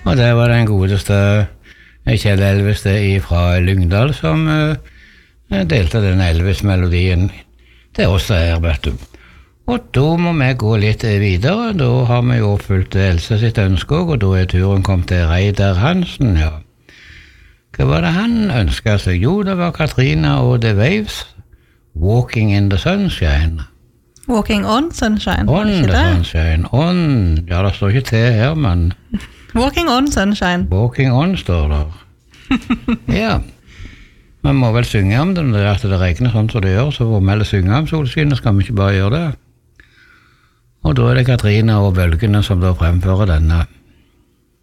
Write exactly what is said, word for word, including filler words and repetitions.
Og det var den godeste Kjell Elvestad fra Lyngdal som uh, delte den Elvis-melodien til oss her, vet du. Og da må vi gå litt videre. Da har vi jo oppfylt Else sitt ønske, og da er turen kommet til Reidar Hansen, ja. Hva var det han ønsket seg? Jo, det var Katrina og The Waves, Walking in the Sunshine. Walking on Sunshine, on ikke the det? Sunshine, on, ja, det står ikke til her, men... Walking on Sunshine. Walking on står der. Ja, man må vel synge om det, når det, at det regner sånn som det gjør, så må vi heller synge om solskinnet, skal vi ikke bare gjøre det. Og da er det Katrina og Bølgene som da fremfører denne